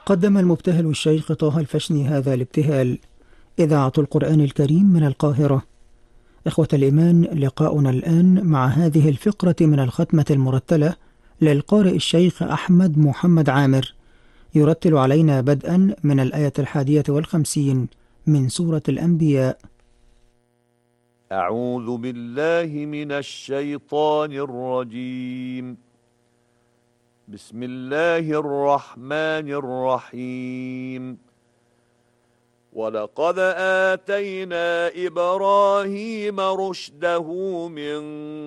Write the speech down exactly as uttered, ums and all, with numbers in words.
قدم المبتهل الشيخ طه الفشني هذا الابتهال. إذاعة القرآن الكريم من القاهرة. إخوة الإيمان، لقاؤنا الآن مع هذه الفقرة من الختمة المرتلة للقارئ الشيخ أحمد محمد عامر، يرتل علينا بدءا من الآية الحادية والخمسين من سورة الأنبياء. أعوذ بالله من الشيطان الرجيم. بسم الله الرحمن الرحيم. ولقد آتينا إبراهيم رشده من